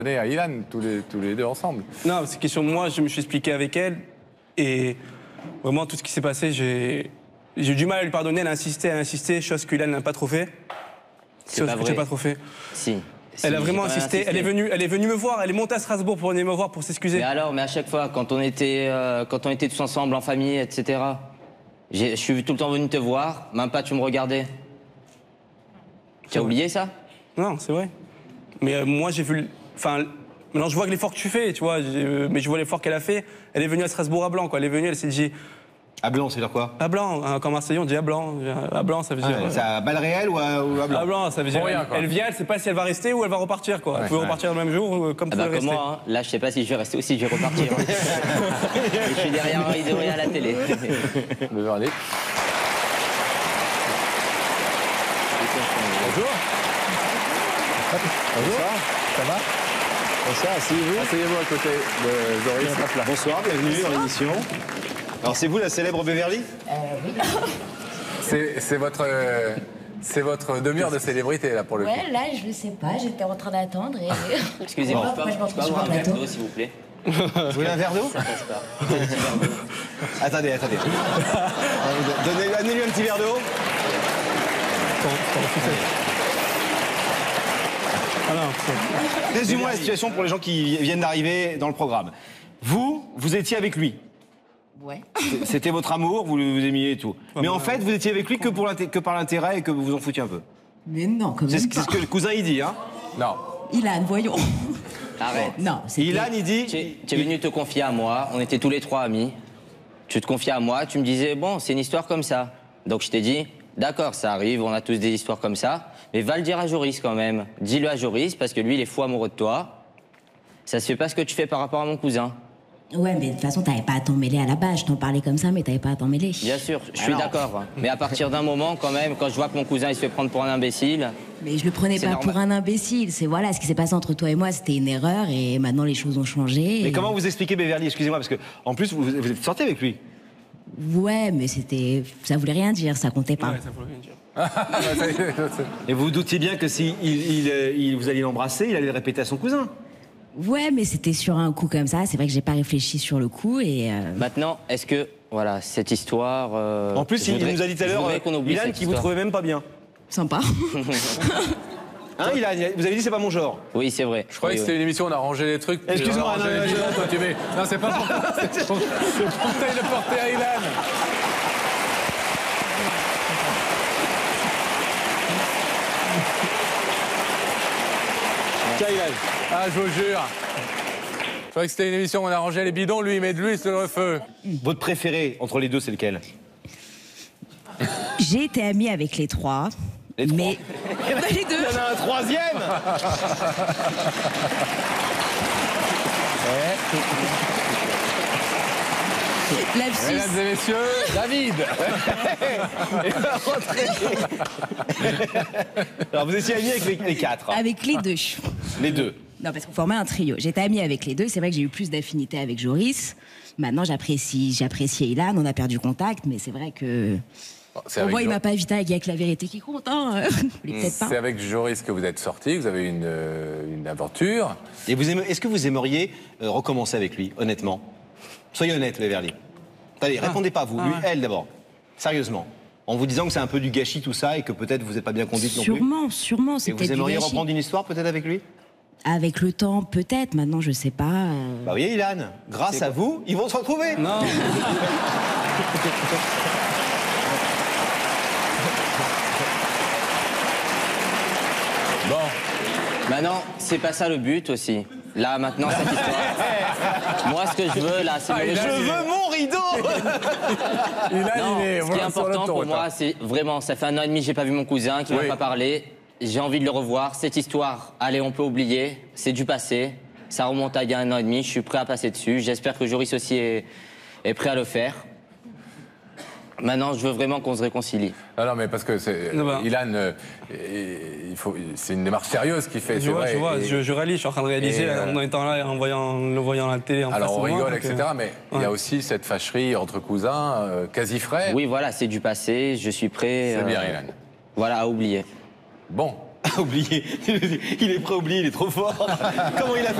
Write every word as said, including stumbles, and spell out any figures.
à Ilan, tous les, tous les deux ensemble. Non, c'est question de moi, je me suis expliqué avec elle. Et vraiment, tout ce qui s'est passé, j'ai eu du mal à lui pardonner. Elle a insisté, elle a insisté, chose qu'Ilan n'a pas trop fait. C'est pas que vrai. j'ai pas trop fait. Si. Elle Si, a vraiment j'ai insisté. insisté. Elle est venue, elle est venue me voir. Elle est montée à Strasbourg pour venir me voir pour s'excuser. Mais alors, mais à chaque fois, quand on était, euh, quand on était tous ensemble, en famille, et cetera, je suis tout le temps venu te voir, même pas tu me regardais. Tu as oublié ça? Non, c'est vrai. Mais euh, moi, j'ai vu... le- Enfin, maintenant, je vois que l'effort que tu fais, tu vois. j'ai- Mais je vois l'effort qu'elle a fait. Elle est venue à Strasbourg à Blanc, quoi. Elle est venue, elle s'est dit... À Blanc, c'est dire quoi? À Blanc, hein, quand Marseillais, on dit à Blanc. À Blanc, ça veut dire... Ah, c'est à balles réelles ou à, ou à Blanc? À Blanc, ça veut dire... Pour rien, elle, quoi. elle vient, elle sait pas si elle va rester ou elle va repartir, quoi. Ouais, elle pouvait ouais. repartir le même jour, ou, comme Ah pouvait bah comme rester. moi, hein. Là, je sais pas si je vais rester ou si je vais repartir. Et je suis derrière Henri Doré à la télé. Beverly. Bonjour. Bonjour. Ça va? Bonsoir, asseyez-vous. Asseyez-vous à côté de Joris. Hop là. Bonsoir, bienvenue dans l'émission. Alors c'est vous la célèbre Beverly? C'est c'est votre, euh, c'est votre demi-heure de célébrité là pour le coup. Ouais, là, je ne sais pas, j'étais en train d'attendre et... Excusez-moi, Bon, je peux moi, je pense je peux que je avoir un prends le verre plateau. d'eau, s'il vous plaît? Vous voulez un verre d'eau? Ça passe pas. Un petit verre d'eau. Attendez, attendez. Donnez- Donnez-lui un petit verre d'eau. Ah non, c'est- Résumons la situation pour les gens qui viennent d'arriver dans le programme. Vous, vous étiez avec lui. Ouais. C'était votre amour, vous vous aimiez et tout. Mais en fait, vous étiez avec lui que, pour l'inté- que par l'intérêt et que vous vous en foutiez un peu. Mais non, quand C'est ce, même c'est pas. ce que le cousin il dit, hein. Non. Ilan, voyons. Arrête. Non, c'était... Ilan il dit. Tu es, tu es venu te confier à moi, on était tous les trois amis. Tu te confiais à moi, tu me disais, bon, c'est une histoire comme ça. Donc je t'ai dit, d'accord, ça arrive, on a tous des histoires comme ça, mais va le dire à Joris quand même. Dis-le à Joris, parce que lui, il est fou amoureux de toi. Ça se fait pas ce que tu fais par rapport à mon cousin. Ouais, mais de toute façon, t'avais pas à t'en mêler à la base. Je t'en parlais comme ça, mais t'avais pas à t'en mêler. Bien sûr, je suis Alors. d'accord. Mais à partir d'un moment, quand même, quand je vois que mon cousin, il se fait prendre pour un imbécile, Mais je le prenais C'est pas normal. pour un imbécile. C'est voilà, ce qui s'est passé entre toi et moi, c'était une erreur et maintenant les choses ont changé. Mais et- comment vous expliquez Beverly? Excusez-moi, parce que en plus vous, vous êtes sorti avec lui. Ouais, mais c'était... Ça voulait rien dire, ça comptait pas. Ouais, ça voulait rien dire. Ah, bah, ça y est, c'est- Et vous vous doutiez bien que si il, il, euh, il- vous alliez l'embrasser, il allait le répéter à son cousin. Ouais, mais c'était sur un coup comme ça. C'est vrai que j'ai pas réfléchi sur le coup et... euh, maintenant, est-ce que, voilà, cette histoire... euh, En plus, je il, voudrais- nous a dit tout à je l'heure, voudrais qu'on oublie Ilan, cette qui vous histoire. trouvait même pas bien. Sympa. Hein, Ilan, vous avez dit c'est pas mon genre. Oui, c'est vrai. Je croyais Oui, que c'était une émission où on a rangé les trucs. puis Excuse-moi, on a rangé non, les non, bidons, je- toi, tu mets. Non, c'est pas pour c'est pour c'est pour que t'ailles le porter à Ilan. Tiens, Ilan. Ah, je vous jure. Je croyais que c'était une émission où on a rangé les bidons, lui il met de l'huile sur le feu. Votre préféré entre les deux, c'est lequel? J'ai été amie avec les trois. Les trois. Mais... Bah, les deux. Il y en a un troisième. Lapsus. Mesdames et messieurs, David. Alors vous étiez amis avec les, les quatre. Avec les deux. Les deux. Non, parce qu'on formait un trio. J'étais amie avec les deux. C'est vrai que j'ai eu plus d'affinité avec Joris. Maintenant, j'apprécie, j'apprécie Ilan. On a perdu contact, mais c'est vrai que... C'est Au avec, moins, il Jo- m'a pas invité avec, avec la vérité qui compte. Hein. Il est peut-être pas. c'est avec Joris que vous êtes sortis, vous avez eu une, euh, une aventure. Et vous aimez- est-ce que vous aimeriez euh, recommencer avec lui, honnêtement? Soyez honnête, Beverly. Allez, répondez pas vous, lui, elle d'abord. Sérieusement. En vous disant que c'est un peu du gâchis tout ça et que peut-être vous n'êtes pas bien conduite non plus. Sûrement, sûrement. Et C'est vous peut-être du aimeriez gâchis. reprendre une histoire peut-être avec lui? Avec le temps, peut-être. Maintenant, je sais pas. euh. Bah oui, Ilan, grâce à vous, ils vont se retrouver. Non. Bon, Maintenant, c'est pas ça le but aussi. Là, maintenant, cette histoire. Moi, ce que je veux, là, c'est... Ah, me il a- Je lever- veux mon rideau. Ilan, Non, il est ce qui est voilà, sur important pour l'autoroute, moi, hein. c'est vraiment, ça fait un an et demi que j'ai pas vu mon cousin, qui Oui. m'a pas parlé. J'ai envie de le revoir. Cette histoire, allez, on peut oublier. C'est du passé. Ça remonte à il y a un an et demi. Je suis prêt à passer dessus. J'espère que Joris aussi est, est prêt à le faire. Maintenant, je veux vraiment qu'on se réconcilie. Ah non, mais parce que c'est, Non, bah. Ilan, euh, il faut, c'est une démarche sérieuse qu'il fait. Je c'est vois, vrai, je vois, et- je, je réalise, je suis en train de réaliser et, euh, en étant là, en voyant, le voyant à la télé en Alors face on de moi, rigole, donc, et cetera. euh, Mais il y a ouais. aussi cette fâcherie entre cousins, euh, quasi frères. Oui, voilà, c'est du passé. Je suis prêt. C'est euh, bien, Ilan. Voilà, à oublier. Bon, Oublié. Il est prêt à oublier, il est trop fort. Comment il a fait